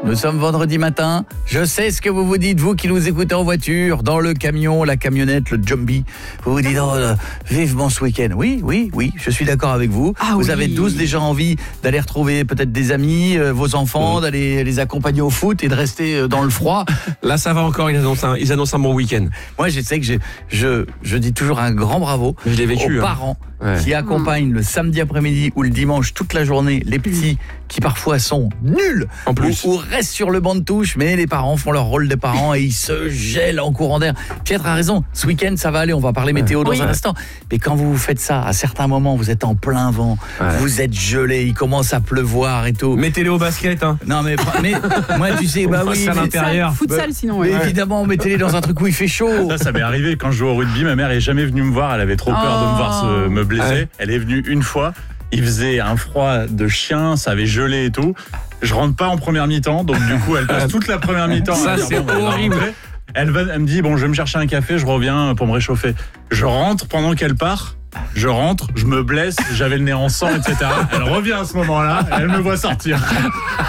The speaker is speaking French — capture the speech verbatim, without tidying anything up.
Nous sommes vendredi matin. Je sais ce que vous vous dites, vous qui nous écoutez en voiture, dans le camion, la camionnette, le Jumbi. Vous vous dites, oh, euh, vivement ce week-end. Oui, oui, oui, je suis d'accord avec vous. Ah vous oui. avez tous déjà envie d'aller retrouver peut-être des amis, euh, vos enfants, mmh. d'aller les accompagner au foot et de rester euh, dans le froid. Là, ça va encore, ils annoncent un, ils annoncent un bon week-end. Moi, je sais que je, je, je dis toujours un grand bravo je l'ai vécu, aux hein. parents ouais. qui accompagnent mmh. le samedi après-midi ou le dimanche toute la journée les petits qui parfois sont nuls en plus. Ou, ou restent sur le banc de touche, mais les parents font leur rôle de parents et ils se gèlent en courant d'air. Pierre a raison, ce week-end ça va aller, on va parler météo dans oui. un instant. Mais quand vous faites ça, à certains moments, vous êtes en plein vent, ouais. vous êtes gelé, il commence à pleuvoir et tout. Mettez-les au basket, hein. Non mais, mais moi tu sais, bah oui, à l'intérieur. Futsal bah, sinon. Mais Ouais. évidemment, mettez-les dans un truc où il fait chaud. Ça, ça m'est arrivé quand je jouais au rugby. Ma mère est jamais venue me voir, elle avait trop peur oh. de me voir se, me blesser. Ouais. Elle est venue une fois. Il faisait un froid de chien, ça avait gelé et tout. Je rentre pas en première mi-temps, donc du coup, elle passe toute la première mi-temps. Ça, dire, c'est bon, horrible. Elle, va, elle me dit, bon, je vais me chercher un café, je reviens pour me réchauffer. Je rentre pendant qu'elle part. Je rentre, je me blesse, j'avais le nez en sang, et cetera. Elle revient à ce moment-là, elle me voit sortir.